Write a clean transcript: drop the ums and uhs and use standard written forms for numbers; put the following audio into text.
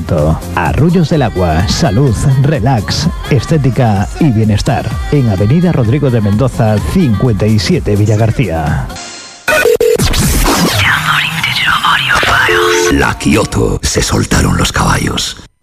tratamiento. Arroyos del Agua, salud, relax, estética y bienestar. En Avenida Rodrigo de Mendoza, 57 Villagarcía. La Kioto, se soltaron los caballos.